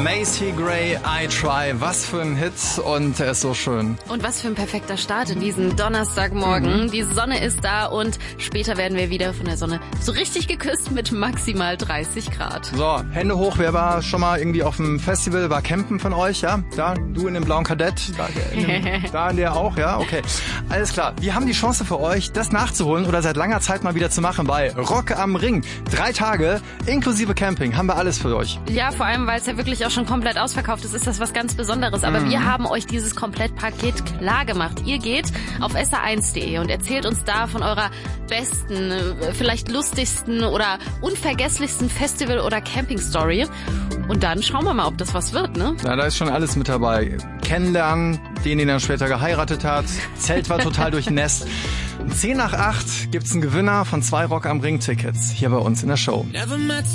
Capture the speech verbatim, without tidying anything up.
Macy Gray, I Try. Was für ein Hit und er ist so schön. Und was für ein perfekter Start in diesen Donnerstagmorgen. Mhm. Die Sonne ist da und später werden wir wieder von der Sonne so richtig geküsst mit maximal dreißig Grad. So, Hände hoch. Wer war schon mal irgendwie auf dem Festival, war campen von euch, ja? Da, du in dem blauen Kadett, da, in dem, da in der auch, ja? Okay, alles klar. Wir haben die Chance für euch, das nachzuholen oder seit langer Zeit mal wieder zu machen bei Rock am Ring. Drei Tage, inklusive Camping, haben wir alles für euch. Ja, vor allem, weil es ja wirklich auch schon komplett ausverkauft ist, ist das was ganz Besonderes. Aber mhm. wir haben euch dieses Komplettpaket klar gemacht. Ihr geht auf S R eins punkt de und erzählt uns da von eurer besten, vielleicht lustigsten oder unvergesslichsten Festival- oder Camping-Story. Und dann schauen wir mal, ob das was wird, ne? Ja, da ist schon alles mit dabei. Kennenlernen, den, den er später geheiratet hat. Zelt war total durchnässt. zehn nach acht gibt's einen Gewinner von zwei Rock am Ring Tickets hier bei uns in der Show.